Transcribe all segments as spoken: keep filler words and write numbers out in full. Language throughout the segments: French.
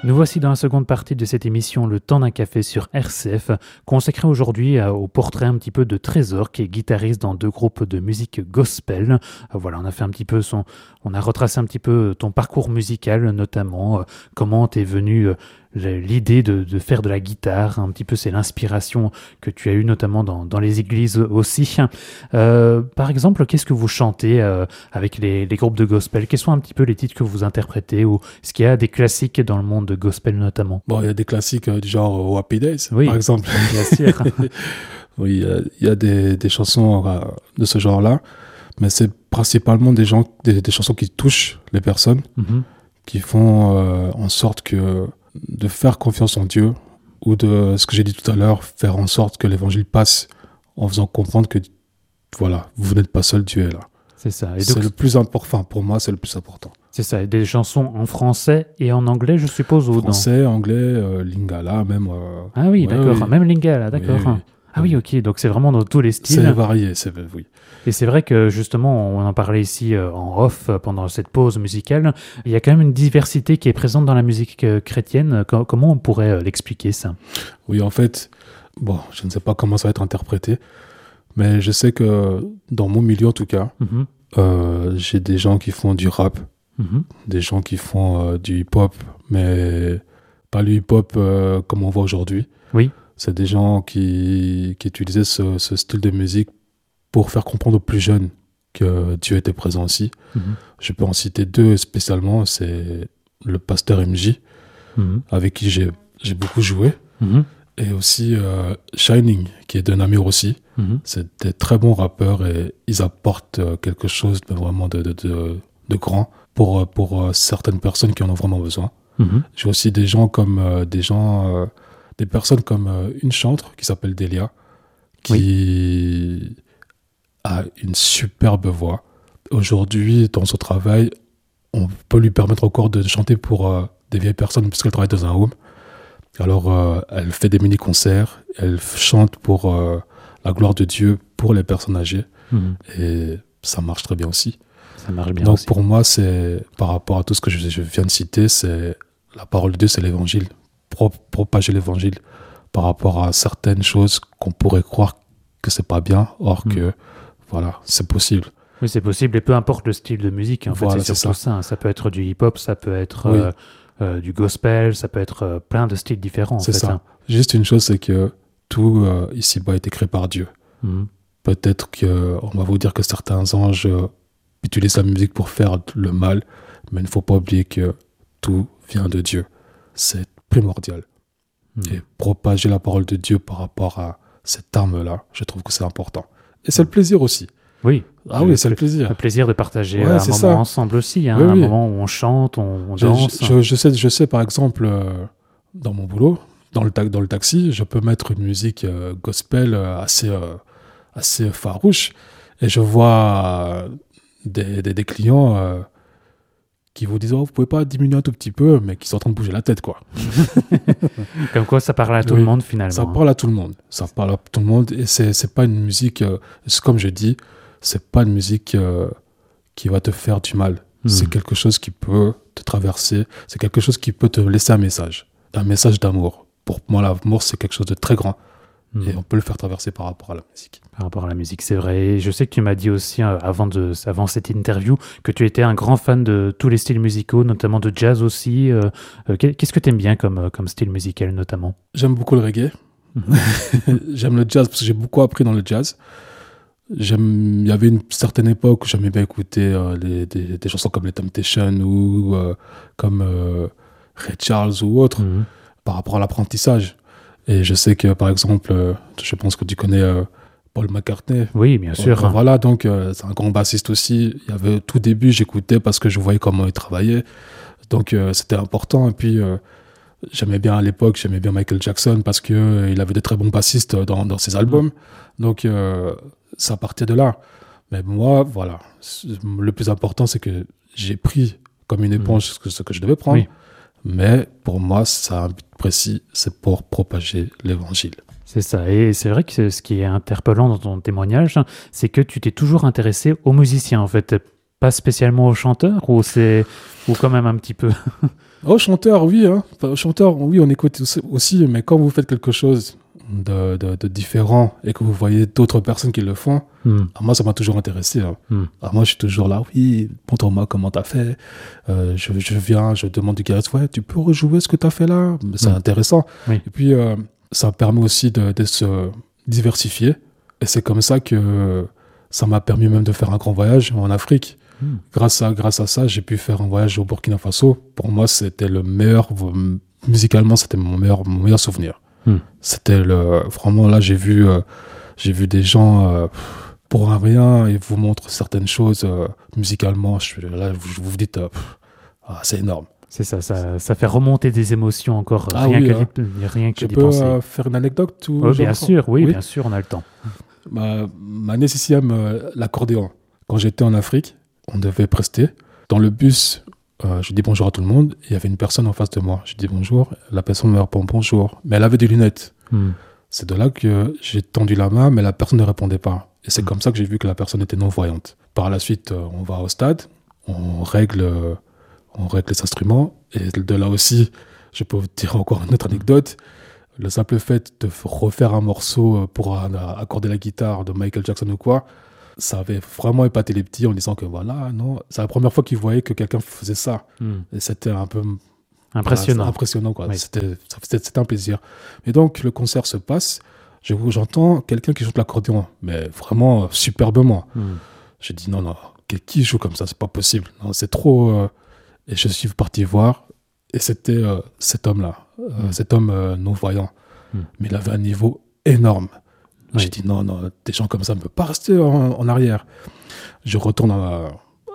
Nous voici dans la seconde partie de cette émission Le temps d'un café sur R C F, consacrée aujourd'hui à- au portrait un petit peu de Trésor, qui est guitariste dans deux groupes de musique gospel. Euh, voilà, on a fait un petit peu son, on a retracé un petit peu ton parcours musical, notamment euh, comment t'es venu euh, l'idée de, de faire de la guitare, un petit peu c'est l'inspiration que tu as eue notamment dans, dans les églises aussi. Euh, par exemple, qu'est-ce que vous chantez euh, avec les, les groupes de gospel? Quels sont un petit peu les titres que vous interprétez, ou est-ce qu'il y a des classiques dans le monde de gospel notamment? Bon, il y a des classiques euh, du genre euh, Happy Days, Oui, par exemple. bien sûr. Oui, euh, il y a des, des chansons euh, de ce genre-là, mais c'est principalement des, gens, des, des chansons qui touchent les personnes, Mhm. qui font euh, en sorte que de faire confiance en Dieu, ou de ce que j'ai dit tout à l'heure, faire en sorte que l'évangile passe en faisant comprendre que, voilà, vous n'êtes pas seul, Dieu est là. C'est ça. Et C'est donc, le plus important, enfin, pour moi, c'est le plus important. c'est ça. Et des chansons en français et en anglais, je suppose, ou dans... Français, anglais, euh, lingala, même. euh, Ah oui, ouais, d'accord. oui. Même Lingala, d'accord. Oui, oui. Ah oui, ok. Donc c'est vraiment dans tous les styles. C'est varié, c'est oui. Et c'est vrai que justement, on en parlait ici euh, en off euh, pendant cette pause musicale, il y a quand même une diversité qui est présente dans la musique euh, chrétienne. Co- comment on pourrait euh, l'expliquer, ça? Oui, en fait, bon, je ne sais pas comment ça va être interprété, mais je sais que dans mon milieu, en tout cas, Mhm, euh, j'ai des gens qui font du rap, mhm. des gens qui font euh, du hip-hop, mais pas le hip-hop euh, comme on voit aujourd'hui. Oui. C'est des gens qui, qui utilisaient ce, ce style de musique pour faire comprendre aux plus jeunes que Dieu était présent aussi. Mhm, Je peux en citer deux spécialement, c'est le pasteur M J, mhm, avec qui j'ai j'ai beaucoup joué, mhm, et aussi euh, Shining, qui est d'un Namur aussi. mhm. C'est des très bons rappeurs et ils apportent euh, quelque chose de vraiment de, de, de, de grand pour, euh, pour euh, certaines personnes qui en ont vraiment besoin. Mhm. J'ai aussi des gens comme euh, des gens, euh, des personnes comme euh, une chantre qui s'appelle Delia, qui a une superbe voix. Aujourd'hui, dans son travail, on peut lui permettre encore de chanter pour euh, des vieilles personnes puisqu'elle travaille dans un home. Alors, euh, elle fait des mini-concerts, elle chante pour euh, la gloire de Dieu pour les personnes âgées, Mhm. et ça marche très bien aussi. Ça marche bien Donc, aussi. pour moi, c'est par rapport à tout ce que je, je viens de citer, c'est la parole de Dieu, c'est l'évangile, Pro- propager l'évangile par rapport à certaines choses qu'on pourrait croire que c'est pas bien, or Mhm. que voilà, c'est possible. Oui, c'est possible, et peu importe le style de musique, en Voilà, fait, c'est c'est surtout ça. ça. hein. Ça peut être du hip-hop, ça peut être Oui. euh, euh, du gospel, ça peut être euh, plein de styles différents, en C'est fait. ça. hein. Juste une chose, c'est que tout euh, ici-bas a été créé par Dieu. Mhm. Peut-être qu'on va vous dire que certains anges euh, utilisent la musique pour faire le mal, mais il ne faut pas oublier que tout vient de Dieu. C'est primordial. Mhm. Et propager la parole de Dieu par rapport à cette arme-là, je trouve que c'est important. Et c'est le plaisir aussi. Oui. Ah Le- oui, c'est le plaisir. Le plaisir de partager Ouais, un c'est moment ça. ensemble aussi, hein, Oui, un oui. moment où on chante, on, on Je, danse. je- je- je sais, je sais, par exemple, euh, dans mon boulot, dans le, ta- dans le taxi, je peux mettre une musique euh, gospel euh, assez, euh, assez farouche, et je vois euh, des, des, des clients euh, qui vous disent oh, vous pouvez pas diminuer un tout petit peu, mais qui sont en train de bouger la tête, quoi. Comme quoi, ça parle à tout Oui, le monde finalement. Ça hein. parle à tout le monde. Ça parle à tout le monde, et c'est c'est pas une musique, euh, c'est comme je dis, c'est pas une musique euh, qui va te faire du mal. Mhm. C'est quelque chose qui peut te traverser, c'est quelque chose qui peut te laisser un message, un message d'amour. Pour moi, l'amour, c'est quelque chose de très grand, Mhm. et on peut le faire traverser par rapport à la musique. Par rapport à la musique, c'est vrai. Et je sais que tu m'as dit aussi, euh, avant, de, avant cette interview, que tu étais un grand fan de tous les styles musicaux, notamment de jazz aussi. Euh, euh, qu'est- Qu'est-ce que tu aimes bien comme, euh, comme style musical, notamment? J'aime beaucoup le reggae. J'aime le jazz parce que j'ai beaucoup appris dans le jazz. J'aime, il y avait une certaine époque où j'aimais bien écouter euh, les, des, des chansons comme les Temptations ou euh, comme euh, Ray Charles ou autres, Mhm. par rapport à l'apprentissage. Et je sais que, par exemple, euh, je pense que tu connais euh, Paul McCartney. Oui, bien sûr. Euh, voilà, donc euh, c'est un grand bassiste aussi. Il y avait, au tout début, j'écoutais parce que je voyais comment il travaillait. Donc euh, c'était important. Et puis, euh, j'aimais bien à l'époque, j'aimais bien Michael Jackson parce qu'il euh, il avait de très bons bassistes dans, dans ses albums. Donc euh, ça partait de là. Mais moi, voilà, c'est- le plus important, c'est que j'ai pris comme une éponge ce que, ce que je devais prendre. Oui. Mais pour moi, ça a un but précis, c'est pour propager l'évangile. C'est ça. Et c'est vrai que c'est- ce qui est interpellant dans ton témoignage, c'est que tu t'es toujours intéressé aux musiciens, en fait. pas spécialement au chanteur ou c'est ou quand même un petit peu. Oh, chanteur, oui. Hein. Enfin, chanteur, oui, on écoute aussi, mais quand vous faites quelque chose de, de, de différent et que vous voyez d'autres personnes qui le font, mm. moi, ça m'a toujours intéressé. Hein. Mm. Alors, moi, je suis toujours là, oui, montre-moi comment t'as fait. Euh, je, je viens, je demande du guitariste, ouais, tu peux rejouer ce que t'as fait là. C'est mm. intéressant. Oui. Et puis, euh, ça permet aussi de, de se diversifier. Et c'est comme ça que ça m'a permis même de faire un grand voyage en Afrique. Mmh. Grâce à, grâce à ça, j'ai pu faire un voyage au Burkina Faso. Pour moi, c'était le meilleur, musicalement, c'était mon meilleur, mon meilleur souvenir. Mmh. C'était le, vraiment là, j'ai vu, euh, j'ai vu des gens euh, pour un rien, ils vous montrent certaines choses euh, musicalement. Je suis là, vous vous dites, euh, ah, c'est énorme. C'est ça, ça, ça fait remonter des émotions encore, ah, rien, oui, que hein. d'y, rien que je d'y peux, penser. Euh, faire une anecdote ou oh, bien sûr, oui, oui, bien sûr, on a le temps. Ma, ma nièce ici aime euh, l'accordéon. Quand j'étais en Afrique, on devait prester. Dans le bus, euh, je dis bonjour à tout le monde. Il y avait une personne en face de moi. Je dis bonjour. La personne me répond bonjour. Mais elle avait des lunettes. Mm. C'est de là que j'ai tendu la main, mais la personne ne répondait pas. Et c'est mm. comme ça que j'ai vu que la personne était non-voyante. Par la suite, euh, on va au stade. On règle, euh, on règle les instruments. Et de là aussi, je peux vous dire encore une autre anecdote. Le simple fait de refaire un morceau pour un, accorder la guitare de Michael Jackson ou quoi, ça avait vraiment épaté les petits en disant que voilà, non, c'est la première fois qu'ils voyaient que quelqu'un faisait ça. Mm. Et c'était un peu impressionnant. Voilà, impressionnant quoi. Oui. C'était, c'était, c'était un plaisir. Et donc, le concert se passe. Je, j'entends quelqu'un qui joue de l'accordéon, mais vraiment superbement. Mm. J'ai dit non, non, qui joue comme ça, c'est pas possible. Non, c'est trop. Euh... Et je suis parti voir. Et c'était euh, cet homme-là, euh, mm. cet homme euh, non-voyant. Mm. Mais il avait un niveau énorme. Oui. J'ai dit non, non, des gens comme ça ne peuvent pas rester en, en arrière. Je retourne à,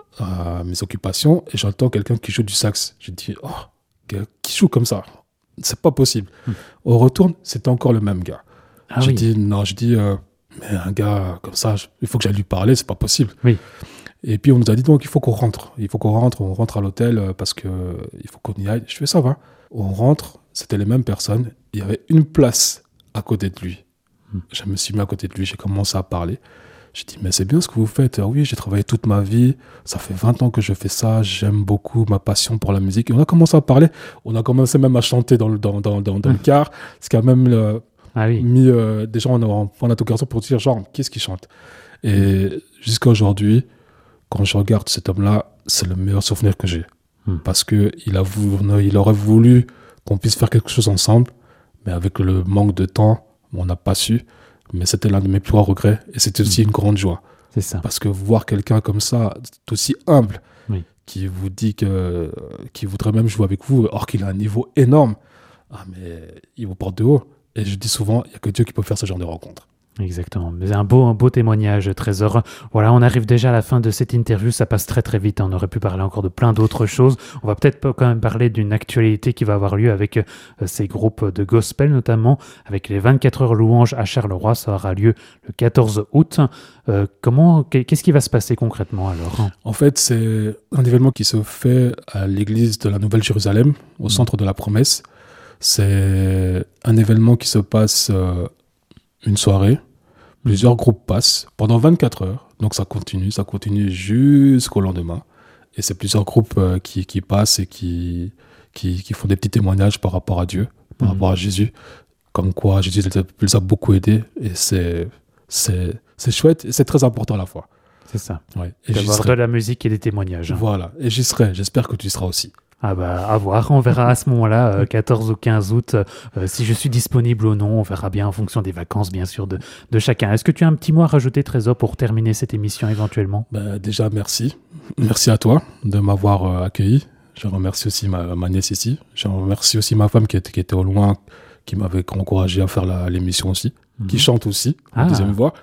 à mes occupations et j'entends quelqu'un qui joue du sax. J'ai dit, oh, qui joue comme ça? C'est pas possible. Mm. On retourne, c'était encore le même gars. Ah, j'ai oui. dit, non, j'ai dit, euh, mais un gars comme ça, il faut que j'aille lui parler, c'est pas possible. Oui. Et puis on nous a dit, donc il faut qu'on rentre. Il faut qu'on rentre, on rentre à l'hôtel parce qu'il faut qu'on y aille. Je fais, ça va. On rentre, c'était les mêmes personnes. Il y avait une place à côté de lui. Je me suis mis à côté de lui, j'ai commencé à parler. J'ai dit, mais c'est bien ce que vous faites. Ah oui, j'ai travaillé toute ma vie. Ça fait vingt ans que je fais ça. J'aime beaucoup ma passion pour la musique. Et on a commencé à parler. On a commencé même à chanter dans le, dans, dans, dans, dans mmh. le car. Ce qui a même euh, ah oui. mis euh, des gens en point d'interrogation pour dire, genre, qu'est-ce qu'il chante? Et mmh. jusqu'à aujourd'hui, quand je regarde cet homme-là, c'est le meilleur souvenir que j'ai. Mmh. Parce qu'il a voulu, il aurait voulu qu'on puisse faire quelque chose ensemble. Mais avec le manque de temps, on n'a pas su, mais c'était l'un de mes plus grands regrets et c'était aussi mmh. une grande joie. C'est ça. Parce que voir quelqu'un comme ça, aussi humble, oui. qui vous dit que, qu'il voudrait même jouer avec vous, or qu'il a un niveau énorme, ah mais il vous porte de haut. Et je dis souvent, il n'y a que Dieu qui peut faire ce genre de rencontre. Exactement. Mais c'est un beau, un beau témoignage, Trésor. Voilà, on arrive déjà à la fin de cette interview. Ça passe très très vite. On aurait pu parler encore de plein d'autres choses. On va peut-être quand même parler d'une actualité qui va avoir lieu avec euh, ces groupes de gospel, notamment avec les vingt-quatre heures louanges à Charleroi. Ça aura lieu le quatorze août. Euh, comment, qu'est-ce qui va se passer concrètement alors? En fait, c'est un événement qui se fait à l'église de la Nouvelle-Jérusalem, au mmh. centre de la Promesse. C'est un événement qui se passe euh, une soirée. Plusieurs groupes passent pendant vingt-quatre heures. Donc ça continue, ça continue jusqu'au lendemain. Et c'est plusieurs groupes euh, qui, qui passent et qui, qui, qui font des petits témoignages par rapport à Dieu, par mmh. rapport à Jésus. Comme quoi Jésus les a, les a beaucoup aidés. Et c'est, c'est, c'est chouette et c'est très important à la fois. C'est ça. Ouais. Et d'avoir de la musique et des témoignages. Hein. Voilà. Et j'y serai. J'espère que tu y seras aussi. Ah bah, à voir, on verra à ce moment-là, euh, quatorze ou quinze août, euh, si je suis disponible ou non, on verra bien en fonction des vacances, bien sûr, de, de chacun. Est-ce que tu as un petit mot à rajouter, Trésor, pour terminer cette émission éventuellement? Bah, déjà, merci. Merci à toi de m'avoir euh, accueilli. Je remercie aussi ma, ma nièce ici. Je remercie aussi ma femme qui était, qui était au loin, qui m'avait encouragé à faire la, l'émission aussi, mm-hmm. qui chante aussi, en ah. deuxième voix.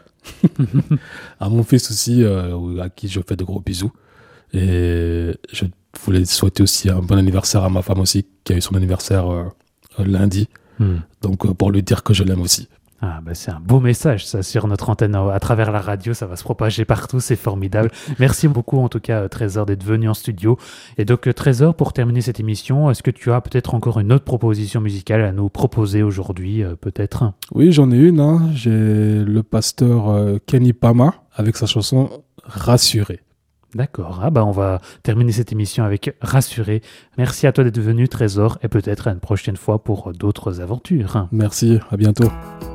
À mon fils aussi, euh, à qui je fais de gros bisous. Et je voulais souhaiter aussi un bon anniversaire à ma femme aussi, qui a eu son anniversaire euh, lundi. Mm. Donc, euh, pour lui dire que je l'aime aussi. Ah bah c'est un beau message, ça, sur notre antenne à travers la radio, ça va se propager partout, c'est formidable. Merci beaucoup en tout cas, Trésor, d'être venu en studio. Et donc, Trésor, pour terminer cette émission, est-ce que tu as peut-être encore une autre proposition musicale à nous proposer aujourd'hui, euh, peut-être? Oui, j'en ai une. Hein. J'ai le pasteur euh, Kenny Pama avec sa chanson « Rassuré ». D'accord, ah bah on va terminer cette émission avec Rassuré. Merci à toi d'être venu Trésor et peut-être à une prochaine fois pour d'autres aventures. Merci, à bientôt.